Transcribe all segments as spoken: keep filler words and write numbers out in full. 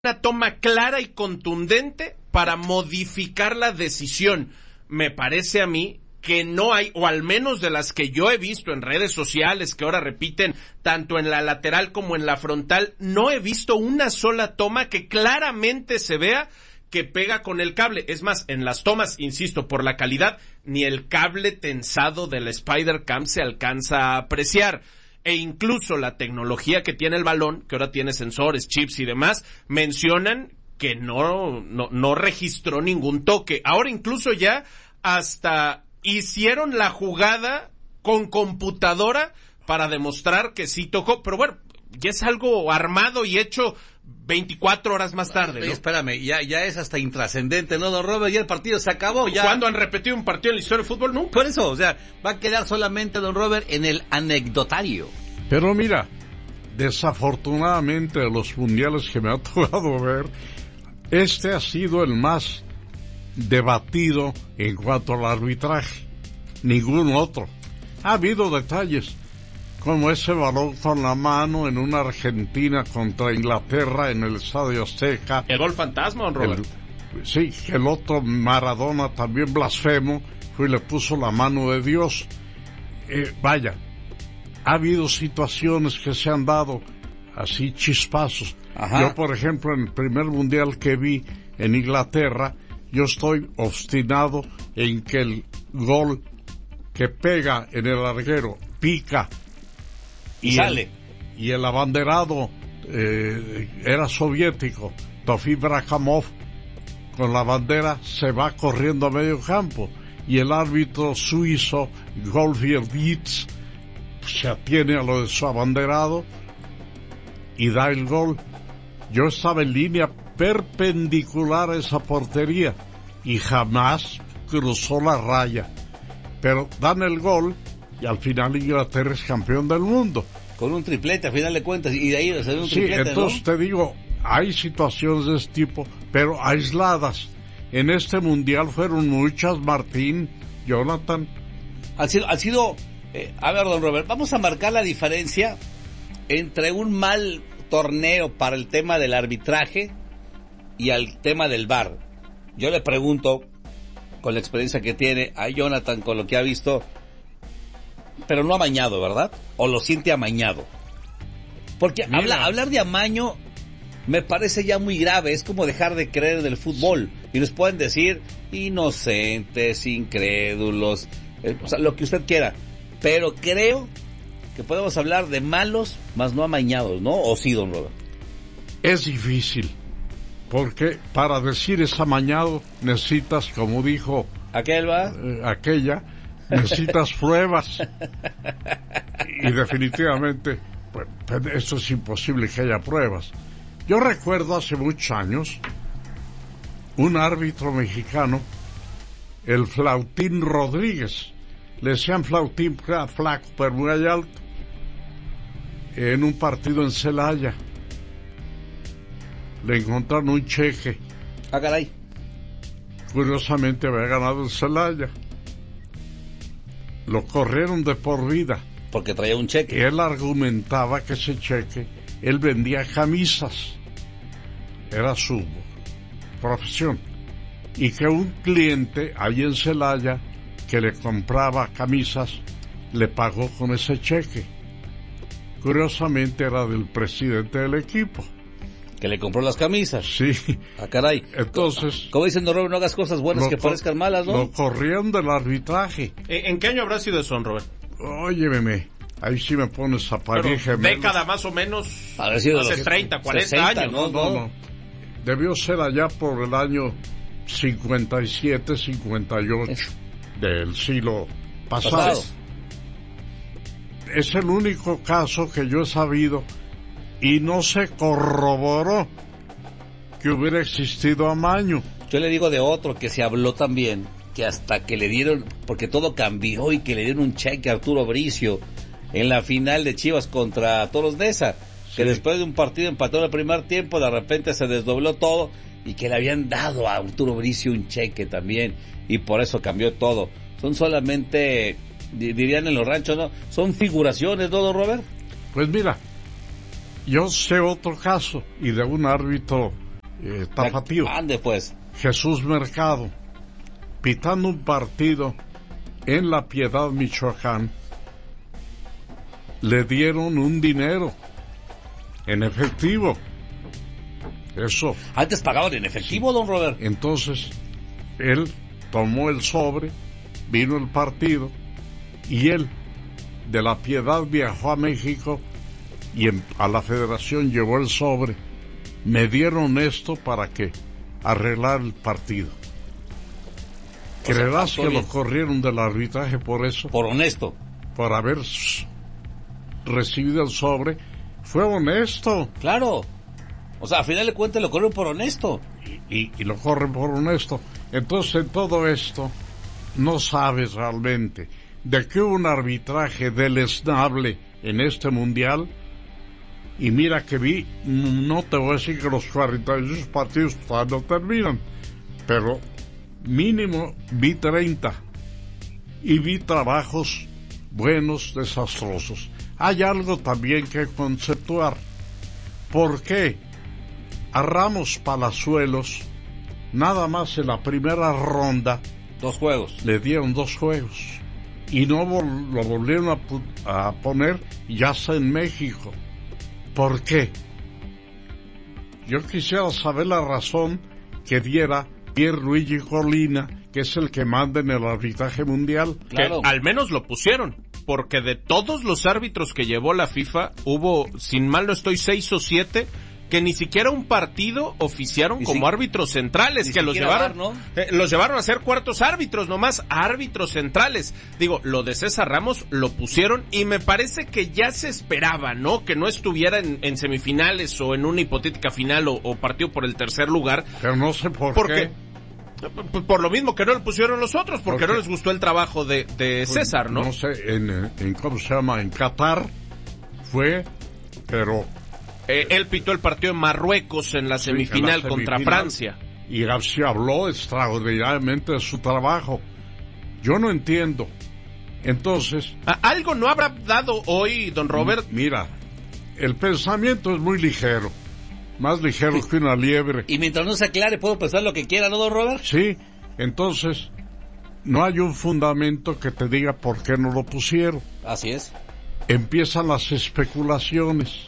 una toma clara y contundente para modificar la decisión. Me parece a mí que no hay, o al menos de las que yo he visto en redes sociales, que ahora repiten tanto en la lateral como en la frontal, no he visto una sola toma que claramente se vea que pega con el cable. Es más, en las tomas, insisto, por la calidad, ni el cable tensado de la Spider-Cam se alcanza a apreciar. E incluso la tecnología que tiene el balón, que ahora tiene sensores, chips y demás, mencionan que no, no, no registró ningún toque. Ahora incluso ya hasta hicieron la jugada con computadora para demostrar que sí tocó, pero bueno, ya es algo armado y hecho veinticuatro horas más tarde, ¿no? Oye, espérame, ya, ya es hasta intrascendente, ¿no, don Robert? Ya el partido se acabó, ya. ¿Cuándo han repetido un partido en la historia del fútbol? Nunca. Por eso, o sea, va a quedar solamente, don Robert, en el anecdotario. Pero mira, desafortunadamente de los mundiales que me ha tocado ver, este ha sido el más debatido en cuanto al arbitraje. Ningún otro. Ha habido detalles, como ese balón con la mano en una Argentina contra Inglaterra en el Estadio Azteca. El gol fantasma, don Robert. El, sí, que el otro Maradona, también blasfemo, fue y le puso la mano de Dios. Eh, vaya, ha habido situaciones que se han dado así chispazos. Ajá. Yo, por ejemplo, en el primer mundial que vi en Inglaterra, yo estoy obstinado en que el gol que pega en el larguero pica y, y sale. El, y el abanderado eh, era soviético, Tofim Brakhamov, con la bandera se va corriendo a medio campo y el árbitro suizo Golfier Dietz se atiene a lo de su abanderado y da el gol. Yo estaba en línea perpendicular a esa portería y jamás cruzó la raya, pero dan el gol y al final Inglaterra es campeón del mundo con un triplete a final de cuentas, y de ahí se ve un sí, triplete, entonces, ¿no? Te digo, hay situaciones de este tipo, pero aisladas. En este mundial fueron muchas, Martín, Jonathan. Han sido, han sido eh, a ver, don Robert, vamos a marcar la diferencia entre un mal torneo para el tema del arbitraje y al tema del V A R. Yo le pregunto, con la experiencia que tiene, a Jonathan, con lo que ha visto, pero no amañado, ¿verdad? ¿O lo siente amañado? Porque habla, hablar de amaño me parece ya muy grave, es como dejar de creer del fútbol. Y nos pueden decir inocentes, incrédulos, eh, o sea, lo que usted quiera. Pero creo que podemos hablar de malos, más no amañados, ¿no? ¿O sí, don Robert? Es difícil, porque para decir es amañado necesitas, como dijo aquel va eh, aquella, necesitas pruebas. Y definitivamente, pues, eso es imposible que haya pruebas. Yo recuerdo hace muchos años un árbitro mexicano, el Flautín Rodríguez, le decían Flautín, flaco, pero muy alto, en un partido en Celaya. Le encontraron un cheque. Ah, caray. Curiosamente había ganado el Celaya. Lo corrieron de por vida. Porque traía un cheque. Y él argumentaba que ese cheque, él vendía camisas. Era su profesión. Y que un cliente allí en Celaya que le compraba camisas, le pagó con ese cheque. Curiosamente era del presidente del equipo. Que le compró las camisas. Sí. Ah, caray. Entonces, como dicen, don Robert, no hagas cosas buenas que parezcan malas, ¿no? Lo corrieron del arbitraje. ¿En qué año habrá sido eso, don Robert? Óyeme, ahí sí me pones a parir gemelos. Década más o menos, hace los treinta, cuarenta sesenta, años. ¿no? No, no, no. Debió ser allá por el año cincuenta y siete, cincuenta y ocho del siglo pasado. pasado. Es el único caso que yo he sabido y no se corroboró que hubiera existido amaño. Yo le digo de otro que se habló también, que hasta que le dieron, porque todo cambió y que le dieron un cheque a Arturo Bricio en la final de Chivas contra Toros Neza, sí. Que después de un partido empató en el primer tiempo, de repente se desdobló todo y que le habían dado a Arturo Bricio un cheque también y por eso cambió todo. Son solamente, dirían en los ranchos, ¿no? Son figuraciones, ¿no, don Robert? Pues mira, yo sé otro caso y de un árbitro eh, tapatío. Ande pues. Jesús Mercado, pitando un partido en La Piedad, Michoacán, le dieron un dinero en efectivo. Eso. Antes pagaban en efectivo, don Robert. Entonces, él tomó el sobre, vino el partido, y él, de La Piedad, viajó a México y en, a la federación llevó el sobre. Me dieron esto para que arreglar el partido. ¿Creerás que lo corrieron del arbitraje por eso? Por honesto. Por haber recibido el sobre. Fue honesto. Claro. O sea, a final de cuentas lo corren por honesto. Y, y, y lo corren por honesto. Entonces, en todo esto, no sabes realmente de que hubo un arbitraje deleznable en este mundial. Y mira que vi, no te voy a decir que los cuarenta y seis partidos todavía no terminan, pero mínimo vi treinta. Y vi trabajos buenos, desastrosos. Hay algo también que conceptuar. ¿Por qué a Ramos Palazuelos, nada más en la primera ronda, dos juegos, le dieron dos juegos? Y no vol- lo volvieron a, pu- a poner ya sea en México. ¿Por qué? Yo quisiera saber la razón que diera Pierluigi Colina, que es el que manda en el arbitraje mundial. claro. Que al menos lo pusieron, porque de todos los árbitros que llevó la FIFA, hubo, sin mal no estoy, seis o siete que ni siquiera un partido oficiaron Ni como si- árbitros centrales, ni que los siquiera llevaron, V A R, ¿no? eh, los llevaron a ser cuartos árbitros nomás, árbitros centrales. Digo, lo de César Ramos lo pusieron y me parece que ya se esperaba, ¿no? Que no estuviera en, en semifinales o en una hipotética final o, o partido por el tercer lugar. Pero no sé por Porque qué. P- por lo mismo que no le pusieron los otros, porque Porque- no les gustó el trabajo de, de César, ¿no? No sé, en, en ¿cómo se llama? En Qatar fue, pero... Eh, él pitó el partido en Marruecos en la Sí, semifinal, en la contra semifinal. Francia. Y García habló extraordinariamente de su trabajo. Yo no entiendo. Entonces, A- algo no habrá dado hoy, don Robert. mira, el pensamiento es muy ligero. Más ligero que una liebre. Y mientras no se aclare, puedo pensar lo que quiera, ¿no, don Robert? Sí, entonces, no hay un fundamento que te diga por qué no lo pusieron. Así es. Empiezan las especulaciones.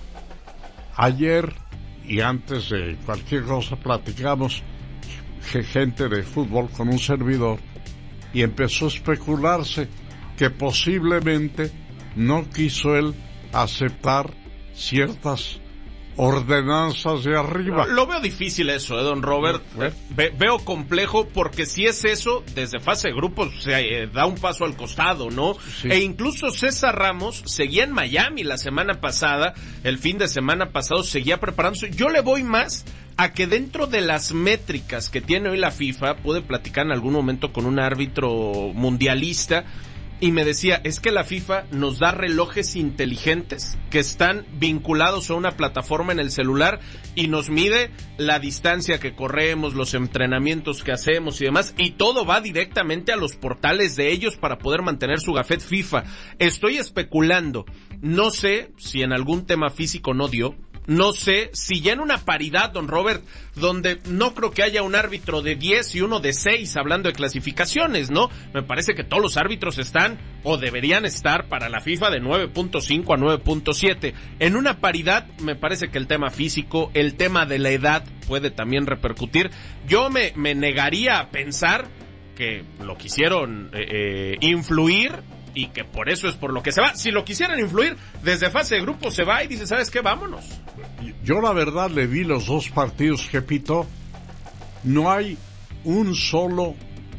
Ayer y antes de cualquier cosa platicamos que gente de fútbol con un servidor y empezó a especularse que posiblemente no quiso él aceptar ciertas ordenanzas de arriba. Lo veo difícil eso, ¿eh, don Robert? Bueno. Ve- veo complejo porque si es eso, desde fase de grupos se eh, da un paso al costado, ¿no? Sí. E incluso César Ramos seguía en Miami la semana pasada, el fin de semana pasado seguía preparándose. Yo le voy más a que dentro de las métricas que tiene hoy la FIFA, pude platicar en algún momento con un árbitro mundialista, y me decía, es que la FIFA nos da relojes inteligentes que están vinculados a una plataforma en el celular y nos mide la distancia que corremos, los entrenamientos que hacemos y demás, y todo va directamente a los portales de ellos para poder mantener su gafet FIFA. Estoy especulando, no sé si en algún tema físico no dio, no sé si ya en una paridad, don Robert, donde no creo que haya un árbitro de diez y uno de seis hablando de clasificaciones, ¿no? Me parece que todos los árbitros están o deberían estar para la FIFA de nueve punto cinco a nueve punto siete. En una paridad me parece que el tema físico, el tema de la edad puede también repercutir. Yo me, me negaría a pensar que lo quisieron eh, eh, influir y que por eso es por lo que se va. Si lo quisieran influir, desde fase de grupo se va y dice, ¿sabes qué? Vámonos. Yo la verdad le vi los dos partidos que pitó. No hay un solo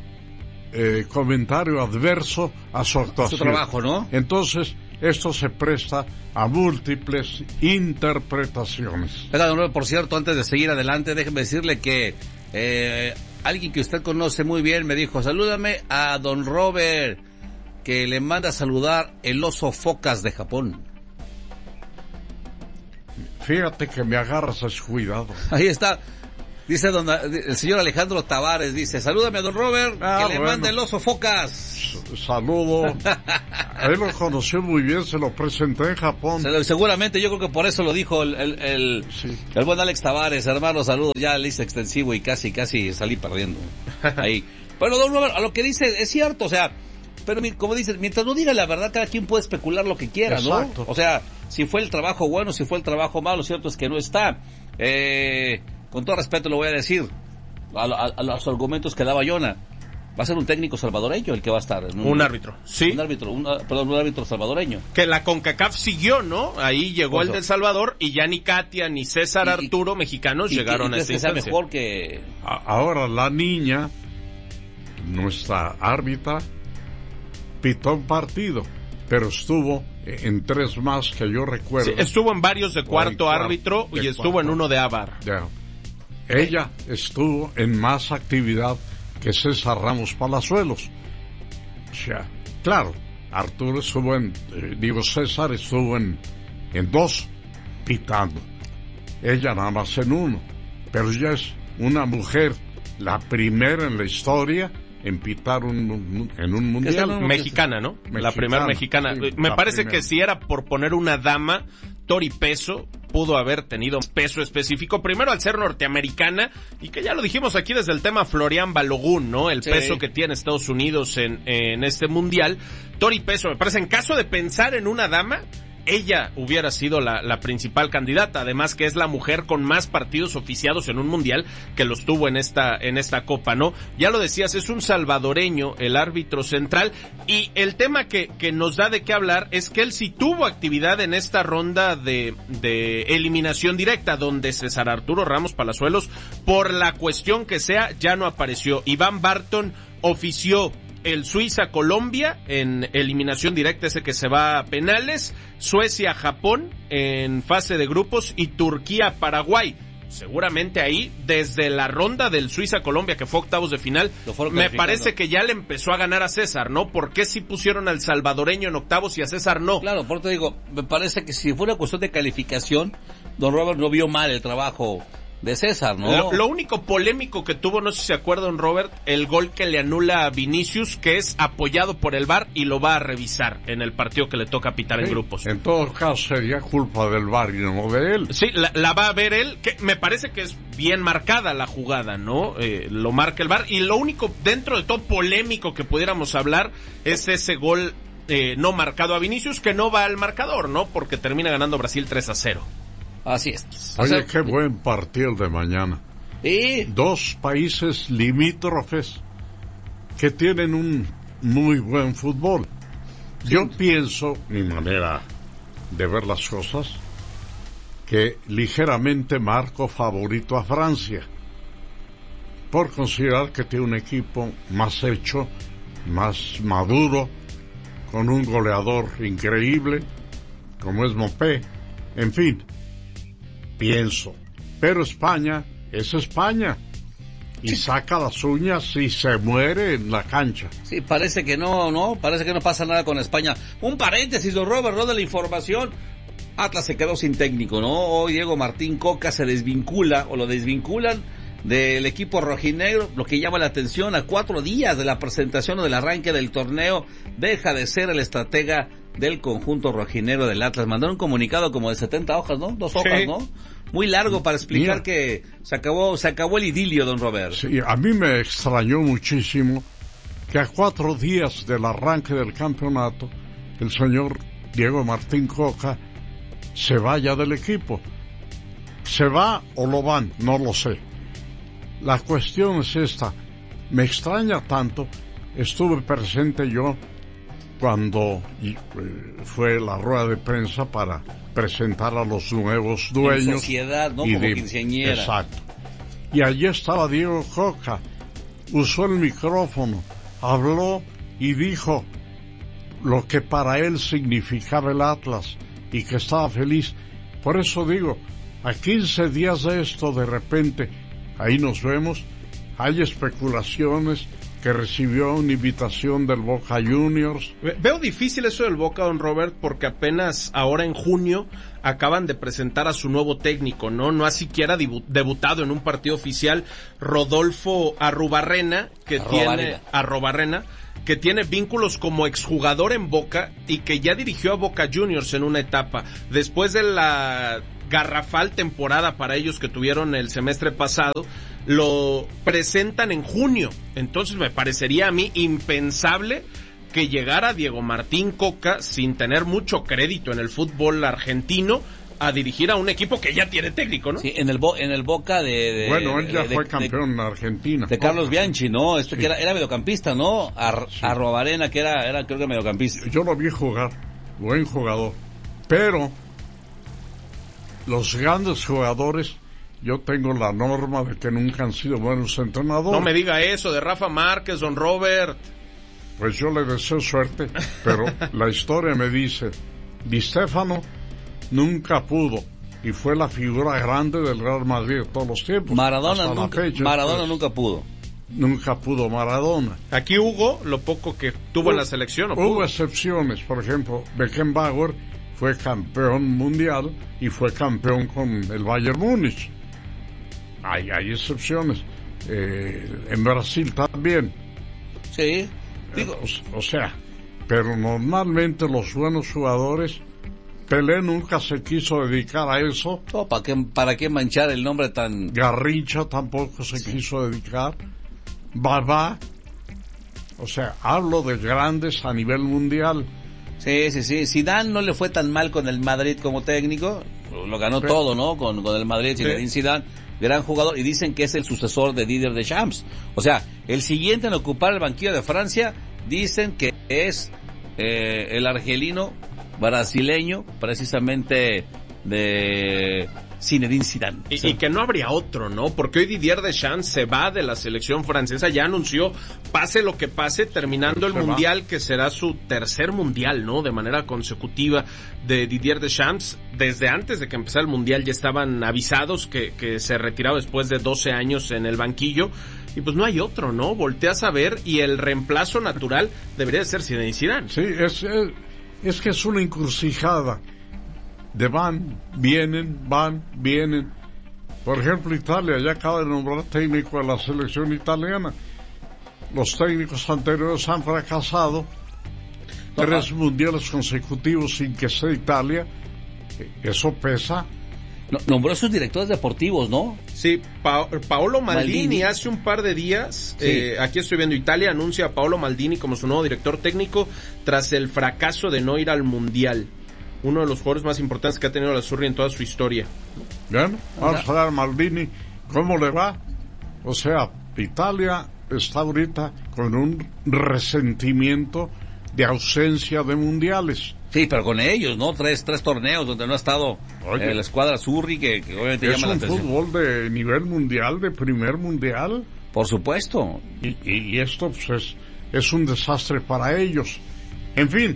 eh, comentario adverso a su actuación. Su trabajo, ¿no? Entonces, esto se presta a múltiples interpretaciones. Oiga, don Robert, por cierto, antes de seguir adelante, déjeme decirle que eh, alguien que usted conoce muy bien me dijo, salúdame a don Robert, que le manda a saludar el oso focas de Japón. Fíjate que me agarras descuidado. Ahí está. Dice don, el señor Alejandro Tavares, dice, salúdame a don Robert, ah, que le bueno. mande el oso Focas. Saludo. Él lo conoció muy bien, se lo presenté en Japón. Se lo, seguramente, yo creo que por eso lo dijo el el, el, sí. el buen Alex Tavares, hermano, saludos, ya le hice extensivo y casi, casi salí perdiendo. Ahí. Bueno, don Robert, a lo que dice, es cierto, o sea, pero como dices, mientras no diga la verdad, cada quien puede especular lo que quiera, Exacto. ¿no? O sea, si fue el trabajo bueno, si fue el trabajo malo, lo cierto es que no está. Eh... Con todo respeto lo voy a decir, a, a, a los argumentos que daba Yona, va a ser un técnico salvadoreño el que va a estar. En un, un árbitro, sí. Un árbitro, un, perdón, un árbitro salvadoreño. Que la CONCACAF siguió, ¿no? Ahí llegó el de El Salvador y ya ni Katia ni César y, Arturo, mexicanos, y, llegaron y, y a esta que sea instancia. mejor que... Ahora la niña, nuestra árbitra, pitó un partido, pero estuvo en tres más que yo recuerdo. Sí, estuvo en varios de cuarto cuarto, árbitro de y estuvo cuarto. en uno de A V A R. Ya. Ella estuvo en más actividad que César Ramos Palazuelos. O sea, claro, Arturo estuvo en, eh, digo, César estuvo en, en dos pitando. Ella nada más en uno. Pero ella es una mujer, la primera en la historia en pitar un, un, en un mundial. Mexicana, ¿no? Mexicana, la primera mexicana. sí, Me la parece primera. que si era por poner una dama, Tori Peso pudo haber tenido peso específico, primero al ser norteamericana, y que ya lo dijimos aquí desde el tema Florian Balogun, ¿no? El sí. peso que tiene Estados Unidos en, en este mundial. Tori Peso, me parece, en caso de pensar en una dama, ella hubiera sido la, la principal candidata, además que es la mujer con más partidos oficiados en un mundial que los tuvo en esta, en esta copa, ¿no? Ya lo decías, es un salvadoreño el árbitro central, y el tema que, que nos da de qué hablar es que él sí tuvo actividad en esta ronda de, de eliminación directa, donde César Arturo Ramos Palazuelos, por la cuestión que sea, ya no apareció. Iván Barton ofició el Suiza-Colombia en eliminación directa, ese que se va a penales, Suecia-Japón en fase de grupos y Turquía-Paraguay. Seguramente ahí, desde la ronda del Suiza-Colombia, que fue octavos de final, me parece que ya le empezó a ganar a César, ¿no? ¿Por qué si pusieron al salvadoreño en octavos y a César no? Claro, por eso te digo, me parece que si fuera cuestión de calificación, don Robert no vio mal el trabajo de César, ¿no? Lo, lo único polémico que tuvo, no sé si se acuerdan, Robert, el gol que le anula a Vinicius, que es apoyado por el V A R y lo va a revisar en el partido que le toca pitar sí, en grupos. En todo caso sería culpa del V A R y no de él. Sí, la, la va a ver él, que me parece que es bien marcada la jugada, ¿no? Eh, lo marca el V A R, y lo único dentro de todo polémico que pudiéramos hablar es ese gol eh, no marcado a Vinicius, que no va al marcador, ¿no? Porque termina ganando Brasil tres a cero. Así es. Oye, o sea, qué buen partido de mañana. ¿Y? Dos países limítrofes que tienen un muy buen fútbol. Sí. Yo pienso, mi manera de ver las cosas, que ligeramente marco favorito a Francia, por considerar que tiene un equipo más hecho, más maduro, con un goleador increíble, como es Mopé, en fin. Pienso, pero España es España y sí. saca las uñas y se muere en la cancha. Sí, parece que no, no, parece que no pasa nada con España. Un paréntesis, don Robert, ¿no? De la información. Atlas se quedó sin técnico, ¿no? Hoy Diego Martín Coca se desvincula o lo desvinculan del equipo rojinegro, lo que llama la atención, a cuatro días de la presentación o del arranque del torneo, deja de ser el estratega del conjunto rojinegro del Atlas. Mandaron un comunicado como de setenta hojas, ¿no? Dos hojas, sí. ¿no? Muy largo para explicar Mira, que se acabó, se acabó el idilio, don Robert. Sí, a mí me extrañó muchísimo que a cuatro días del arranque del campeonato, el señor Diego Martín Coca se vaya del equipo. ¿Se va o lo van? No lo sé. La cuestión es esta. Me extraña tanto. Estuve presente yo cuando fue la rueda de prensa para presentar a los nuevos dueños. En sociedad, ¿no? Como de, quinceañera. Exacto. Y allí estaba Diego Coca. Usó el micrófono, habló y dijo lo que para él significaba el Atlas y que estaba feliz. Por eso digo, a quince días de esto, de repente, ahí nos vemos, hay especulaciones que recibió una invitación del Boca Juniors. Veo difícil eso del Boca, don Robert, porque apenas ahora en junio acaban de presentar a su nuevo técnico, ¿no? No ha siquiera debu- debutado en un partido oficial, Rodolfo Arrubarrena, que Arrobarena. tiene Arrobarena, que tiene vínculos como exjugador en Boca y que ya dirigió a Boca Juniors en una etapa. Después de la garrafal temporada para ellos que tuvieron el semestre pasado, lo presentan en junio. Entonces me parecería a mí impensable que llegara Diego Martín Coca, sin tener mucho crédito en el fútbol argentino, a dirigir a un equipo que ya tiene técnico, ¿no? Sí, en el Bo- en el Boca de, de Bueno, él ya de, fue de, campeón en Argentina. de Carlos Bianchi, ¿no? Este Sí. que era, era mediocampista, ¿no? Ar, Sí. Arrobarena, que era, era creo que mediocampista. Yo lo vi jugar, buen jugador, pero los grandes jugadores, yo tengo la norma de que nunca han sido buenos entrenadores. No me diga eso de Rafa Márquez, don Robert. Pues yo le deseo suerte, pero la historia me dice, Di Stéfano nunca pudo y fue la figura grande del Real Madrid de todos los tiempos. Maradona Hasta la nunca, fecha, Maradona pues, nunca pudo. nunca pudo Maradona. Aquí Hugo, lo poco que tuvo en la selección, ¿no Hubo pudo? excepciones, por ejemplo, Beckenbauer fue campeón mundial y fue campeón con el Bayern Múnich. Hay, hay excepciones. Eh, en Brasil también. Sí. Digo, O, o sea, pero normalmente los buenos jugadores, Pelé nunca se quiso dedicar a eso, oh, ¿para qué, ¿para qué manchar el nombre tan...? Garrincha tampoco se quiso dedicar, Babá, o sea, hablo de grandes a nivel mundial. Sí, sí, sí. Zidane no le fue tan mal con el Madrid como técnico. Lo ganó Pero- todo, ¿no? Con, con el Madrid, Zinedine Zidane. Gran jugador. Y dicen que es el sucesor de Didier Deschamps. O sea, el siguiente en ocupar el banquillo de Francia, dicen que es eh, el argelino brasileño, precisamente de Zinedine Zidane. Y, Sí. y que no habría otro, ¿no? Porque hoy Didier Deschamps se va de la selección francesa, ya anunció, pase lo que pase, terminando el Se va. mundial, que será su tercer mundial, ¿no? De manera consecutiva de Didier Deschamps. Desde antes de que empezara el mundial ya estaban avisados que, que se retiraba después de doce años en el banquillo. Y pues no hay otro, ¿no? Volteas a ver y el reemplazo natural debería de ser Zinedine Zidane. Sí, es, es, es que es una encrucijada de van, vienen, van, vienen. Por ejemplo, Italia ya acaba de nombrar técnico de la selección italiana. Los técnicos anteriores han fracasado. No, Tres ah. mundiales consecutivos sin que sea Italia. Eso pesa. No, nombró a sus directores deportivos, ¿no? Sí, Pa- Paolo Maldini, Maldini. hace un par de días, Sí. eh, aquí estoy viendo, Italia anuncia a Paolo Maldini como su nuevo director técnico tras el fracaso de no ir al Mundial. Uno de los jugadores más importantes que ha tenido la Azzurri en toda su historia. Bien, vamos a ver a Maldini cómo le va. O sea, Italia está ahorita con un resentimiento de ausencia de mundiales. Sí, pero con ellos, ¿no? Tres, tres torneos donde no ha estado Oye. eh, la escuadra Azzurri, que, que obviamente Es llama la un atención. fútbol de nivel mundial, de primer mundial. Por supuesto. Y, y- y esto pues, es, es un desastre para ellos. En fin,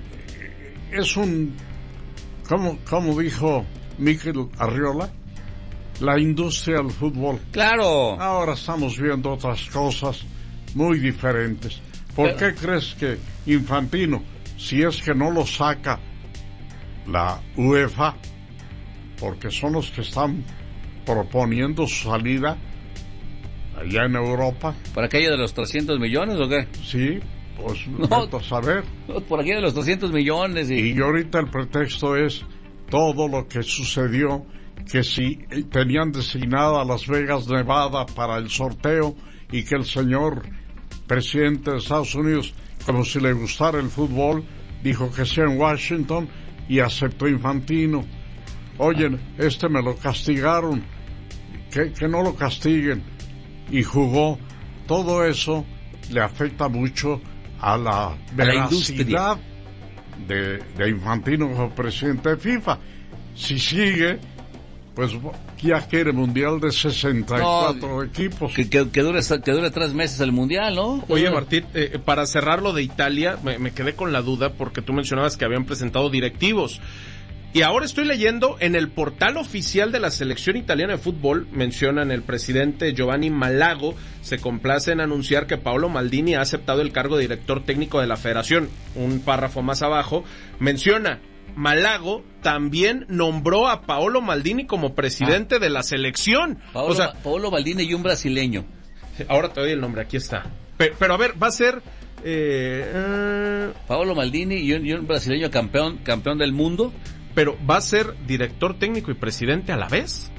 es un, como, como dijo Mikel Arriola, la industria del fútbol. Claro. Ahora estamos viendo otras cosas muy diferentes. ¿Por Pero- qué crees que Infantino, si es que no lo saca la UEFA, porque son los que están proponiendo su salida allá en Europa? ¿Por aquello de los trescientos millones o qué? Sí, pues No. vete a saber. Por aquello de los trescientos millones y... Y ahorita el pretexto es todo lo que sucedió, que si tenían designada Las Vegas, Nevada para el sorteo y que el señor presidente de Estados Unidos, como si le gustara el fútbol, dijo que sea en Washington y aceptó Infantino. Oye, este me lo castigaron, que, que no lo castiguen. Y jugó. Todo eso le afecta mucho a la veracidad de, de Infantino como presidente de FIFA. Si sigue, pues ya quiere mundial de sesenta y cuatro No, equipos. Que, que, que, dure, que dure tres meses el mundial, ¿no? Oye, Martín, eh, para cerrar lo de Italia, me, me quedé con la duda porque tú mencionabas que habían presentado directivos. Y ahora estoy leyendo en el portal oficial de la selección italiana de fútbol, mencionan el presidente Giovanni Malago, se complace en anunciar que Paolo Maldini ha aceptado el cargo de director técnico de la federación. Un párrafo más abajo menciona, Malago también nombró a Paolo Maldini como presidente ah. de la selección. Paolo, o sea, Paolo Maldini y un brasileño. Ahora te doy el nombre, aquí está. Pero, pero a ver, va a ser... Eh, uh... Paolo Maldini y un, y un brasileño campeón, campeón del mundo. Pero ¿va a ser director técnico y presidente a la vez?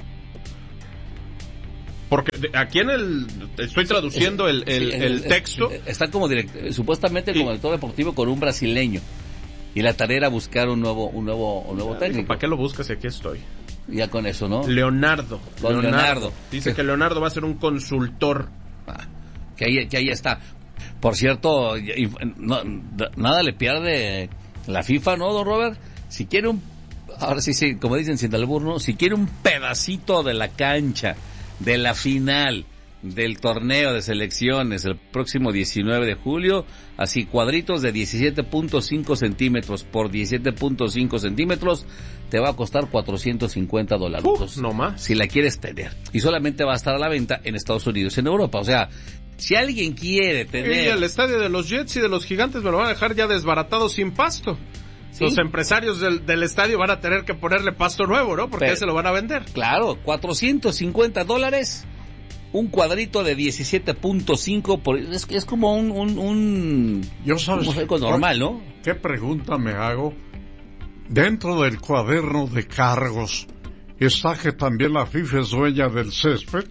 Porque aquí en el... Estoy traduciendo el, el, el, el texto. Está como direct, supuestamente como director deportivo con un brasileño. Y la tarea era buscar un nuevo un nuevo, un nuevo técnico. ¿Para qué lo buscas si aquí estoy? Ya con eso, ¿no? Leonardo. Con Leonardo. Leonardo. Dice que Leonardo va a ser un consultor. Ah, que, ahí, que ahí está. Por cierto, no, nada le pierde la FIFA, ¿no, don Robert? Si quiere un... Ahora sí, sí, como dicen sin albur, ¿no? Si quiere un pedacito de la cancha, de la final del torneo de selecciones el próximo diecinueve de julio, así cuadritos de diecisiete punto cinco centímetros por diecisiete punto cinco centímetros, te va a costar cuatrocientos cincuenta dólares. Uh, no más. Si la quieres tener. Y solamente va a estar a la venta en Estados Unidos y en Europa. O sea, si alguien quiere tener... Y el estadio de los Jets y de los Gigantes me lo van a dejar ya desbaratado sin pasto. ¿Sí? Los empresarios del, del estadio van a tener que ponerle pasto nuevo, ¿no? Porque Pero, se lo van a vender. Claro, cuatrocientos cincuenta dólares, un cuadrito de diecisiete punto cinco, por, es, es como un, un, un Yo sabes, un normal, ¿no? ¿Qué pregunta me hago? Dentro del cuaderno de cargos, ¿está que también la FIFA es dueña del césped?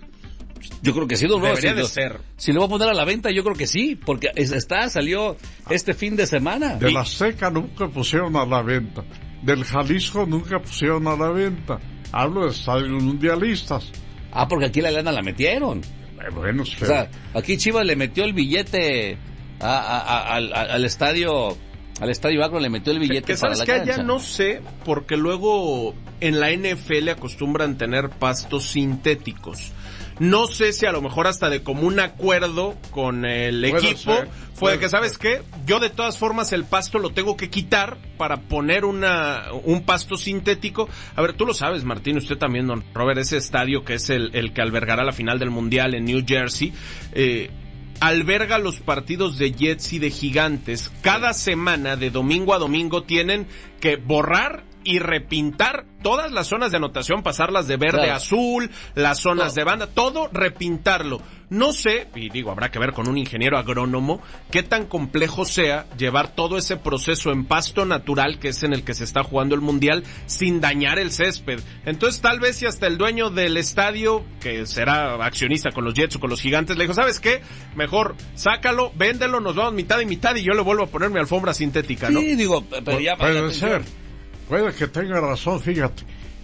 Yo creo que sí, don Debería si de lo, ser. Si lo va a poner a la venta, yo creo que sí, porque está, salió este fin de semana. De y... la Azteca nunca pusieron a la venta, del Jalisco nunca pusieron a la venta. Hablo de estadios mundialistas. Ah, porque aquí la lana la metieron. Eh, bueno, sí. O sea, aquí Chivas le metió el billete a, a, a, al, al estadio... Al Estadio Akron le metió el billete que, que para sabes la que cancha. Allá no sé, porque luego en la N F L acostumbran tener pastos sintéticos. No sé si a lo mejor hasta de común acuerdo con el puede equipo ser, fue de que, ¿sabes ser. qué? Yo de todas formas el pasto lo tengo que quitar para poner una un pasto sintético. A ver, tú lo sabes, Martín, usted también, don Robert, ese estadio que es el, el que albergará la final del Mundial en New Jersey, eh... alberga los partidos de Jets y de Gigantes. Cada semana, de domingo a domingo, tienen que borrar y repintar todas las zonas de anotación, pasarlas de verde claro. a azul, las zonas no. de banda, todo repintarlo. No sé, y digo, habrá que ver con un ingeniero agrónomo, qué tan complejo sea llevar todo ese proceso en pasto natural, que es en el que se está jugando el Mundial, sin dañar el césped. Entonces, tal vez si hasta el dueño del estadio, que será accionista con los Jets o con los Gigantes, le dijo, ¿sabes qué? Mejor, sácalo, véndelo, nos vamos mitad y mitad y yo le vuelvo a poner mi alfombra sintética, ¿no? Sí, digo, pero ya... Puede ser, puede que tenga razón, fíjate,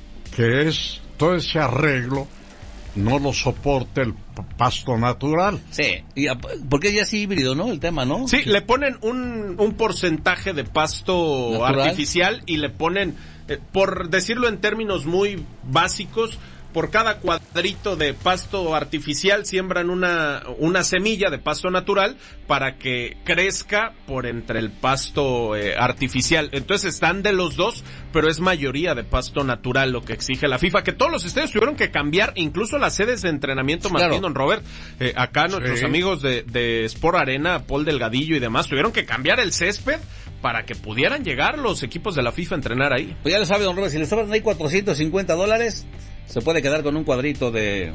que es todo ese arreglo no lo soporte el pasto natural. Sí, y a, porque ya es híbrido, ¿no? El tema, ¿no? Sí, le ponen un, un porcentaje de pasto natural, artificial, y le ponen, eh, por decirlo en términos muy básicos, por cada cuadrito de pasto artificial siembran una, una semilla de pasto natural para que crezca por entre el pasto eh, artificial. Entonces están de los dos, pero es mayoría de pasto natural lo que exige la FIFA, que todos los estadios tuvieron que cambiar, incluso las sedes de entrenamiento, Martín, claro. Don Robert, eh, acá nuestros sí. amigos de, de Sport Arena, Paul Delgadillo y demás, tuvieron que cambiar el césped para que pudieran llegar los equipos de la FIFA a entrenar ahí. Pues ya lo sabe, don Robert, si le estaban ahí cuatrocientos cincuenta dólares... se puede quedar con un cuadrito de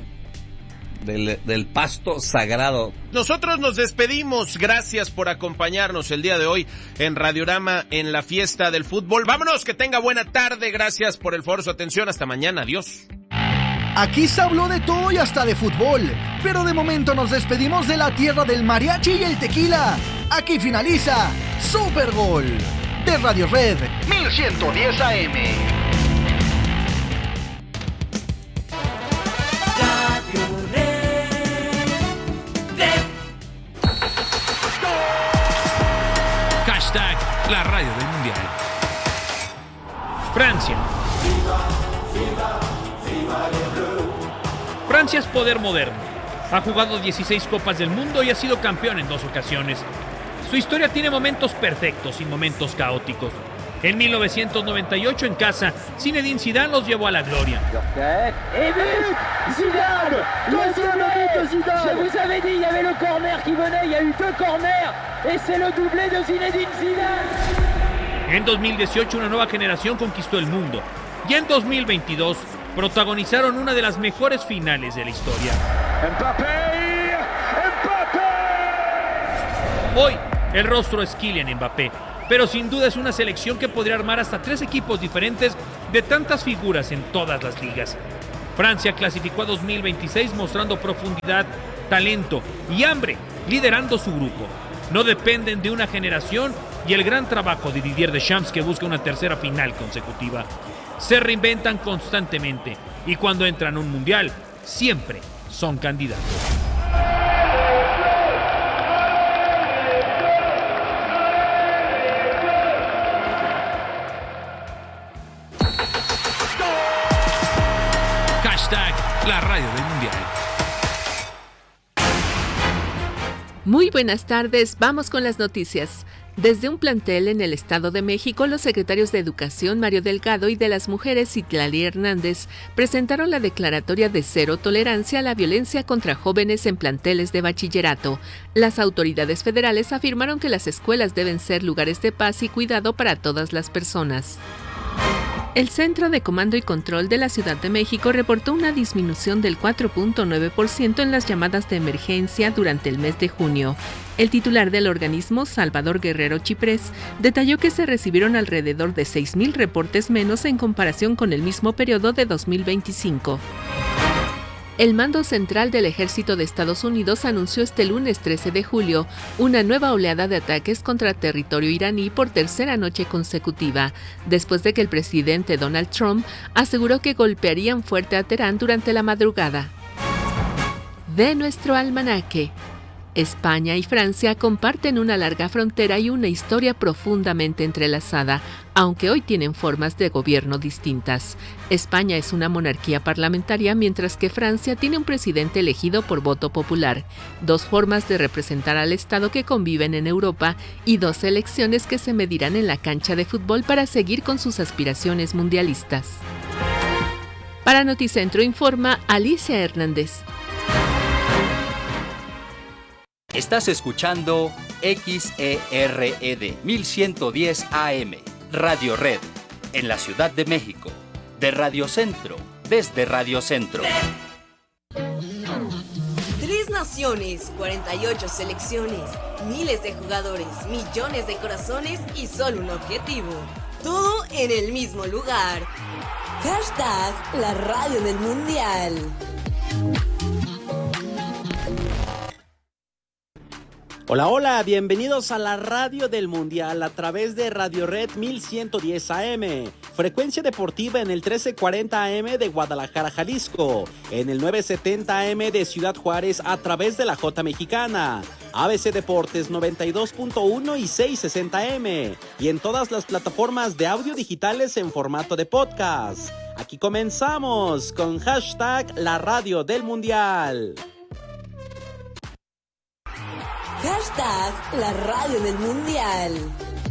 del, del pasto sagrado. Nosotros nos despedimos. Gracias por acompañarnos el día de hoy en Radiorama, en la fiesta del fútbol. Vámonos, que tenga buena tarde. Gracias por el favor, su atención. Hasta mañana. Adiós. Aquí se habló de todo y hasta de fútbol, pero de momento nos despedimos de la tierra del mariachi y el tequila. Aquí finaliza Super Gol de Radio Red mil ciento diez A M. Hashtag la radio del mundial. Francia. Francia es poder moderno. Ha jugado dieciséis Copas del Mundo y ha sido campeón en dos ocasiones. Su historia tiene momentos perfectos y momentos caóticos. En mil novecientos noventa y ocho, en casa, Zinedine Zidane los llevó a la gloria. Et but, Zidane, deuxième but de Zidane. Je vous avais dit, il y avait le corner qui venait, il y a eu deux corners, et c'est le doublé de Zinedine Zidane. En dos mil dieciocho, una nueva generación conquistó el mundo. Y en dos mil veintidós, protagonizaron una de las mejores finales de la historia. Mbappé, Mbappé. Hoy, el rostro es Kylian Mbappé, pero sin duda es una selección que podría armar hasta tres equipos diferentes de tantas figuras en todas las ligas. Francia clasificó a dos mil veintiséis mostrando profundidad, talento y hambre, liderando su grupo. No dependen de una generación y el gran trabajo de Didier Deschamps, que busca una tercera final consecutiva. Se reinventan constantemente y cuando entran a un mundial, siempre son candidatos. Hashtag la radio del mundial. Muy buenas tardes, vamos con las noticias. Desde un plantel en el Estado de México, los secretarios de Educación Mario Delgado y de las Mujeres Citlali Hernández presentaron la declaratoria de cero tolerancia a la violencia contra jóvenes en planteles de bachillerato. Las autoridades federales afirmaron que las escuelas deben ser lugares de paz y cuidado para todas las personas. El Centro de Comando y Control de la Ciudad de México reportó una disminución del cuatro punto nueve por ciento en las llamadas de emergencia durante el mes de junio. El titular del organismo, Salvador Guerrero Chiprés, detalló que se recibieron alrededor de seis mil reportes menos en comparación con el mismo periodo de dos mil veinticinco. El Mando Central del Ejército de Estados Unidos anunció este lunes trece de julio una nueva oleada de ataques contra territorio iraní por tercera noche consecutiva, después de que el presidente Donald Trump aseguró que golpearían fuerte a Teherán durante la madrugada. De nuestro almanaque. España y Francia comparten una larga frontera y una historia profundamente entrelazada, aunque hoy tienen formas de gobierno distintas. España es una monarquía parlamentaria, mientras que Francia tiene un presidente elegido por voto popular, dos formas de representar al Estado que conviven en Europa y dos elecciones que se medirán en la cancha de fútbol para seguir con sus aspiraciones mundialistas. Para Noticentro informa Alicia Hernández. Estás escuchando X E R E D mil ciento diez A M, Radio Red, en la Ciudad de México, de Radio Centro, desde Radio Centro. Tres naciones, cuarenta y ocho selecciones, miles de jugadores, millones de corazones y solo un objetivo. Todo en el mismo lugar. Hashtag la radio del mundial. Hola, hola, bienvenidos a la radio del mundial a través de Radio Red mil ciento diez A M, frecuencia deportiva en el trece cuarenta A M de Guadalajara, Jalisco, en el nueve setenta A M de Ciudad Juárez a través de la J Mexicana, A B C Deportes noventa y dos punto uno y seiscientos sesenta A M, y en todas las plataformas de audio digitales en formato de podcast. Aquí comenzamos con hashtag la radio del mundial. Hashtag la radio del mundial.